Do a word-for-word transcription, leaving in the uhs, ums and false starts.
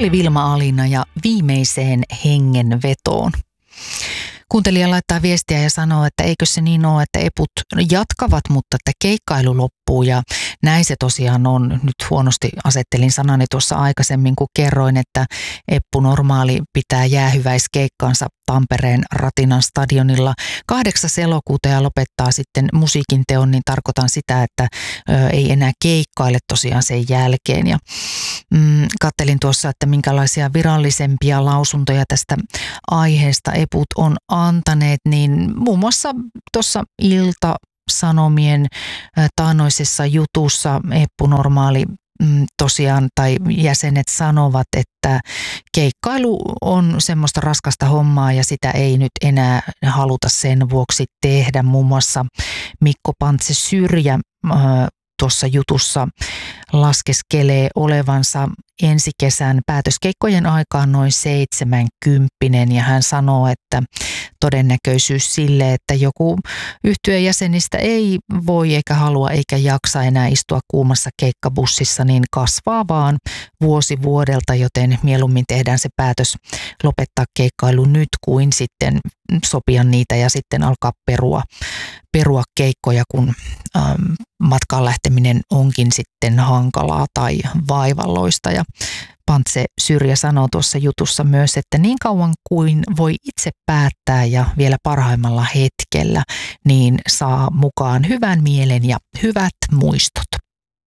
oli Vilma Alina ja Viimeiseen hengenvetoon. Kuuntelija laittaa viestiä ja sanoo, että eikö se niin ole, että eput jatkavat, mutta että keikkailu loppuu, ja näin se tosiaan on. Nyt huonosti asettelin sanani tuossa aikaisemmin, kun kerroin, että Eppu Normaali pitää jäähyväiskeikkaansa Tampereen Ratinan stadionilla kahdeksas elokuuta ja lopettaa sitten musiikin teon, niin tarkoitan sitä, että ö, ei enää keikkaile tosiaan sen jälkeen. Ja mm, kattelin tuossa, että minkälaisia virallisempia lausuntoja tästä aiheesta eput on antaneet, niin muun muassa tuossa Ilta-Sanomien taannoisessa jutussa Eppu Normaali tosiaan tai jäsenet sanovat, että keikkailu on semmoista raskasta hommaa ja sitä ei nyt enää haluta sen vuoksi tehdä. Muun muassa Mikko Pantse Syrjä tuossa jutussa laskeskelee olevansa ensi kesän päätöskeikkojen aikaan noin seitsemänkymppinen, ja hän sanoo, että todennäköisyys sille, että joku yhtyeen jäsenistä ei voi eikä halua eikä jaksa enää istua kuumassa keikkabussissa, niin kasvaa vaan vuosi vuodelta, joten mieluummin tehdään se päätös lopettaa keikkailu nyt kuin sitten sopia niitä ja sitten alkaa perua, perua keikkoja, kun ähm, matkaan lähteminen onkin sitten hankalaa tai vaivalloista. Ja Pantse Syrjä sanoo tuossa jutussa myös, että niin kauan kuin voi itse päättää ja vielä parhaimmalla hetkellä, niin saa mukaan hyvän mielen ja hyvät muistot.